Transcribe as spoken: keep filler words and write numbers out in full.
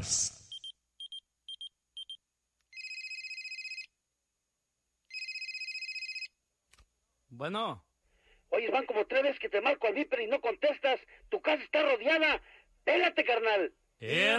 Bueno. Oye, van como tres veces que te marco al Viper y no contestas. Tu casa está rodeada. Pégate, carnal. Eh.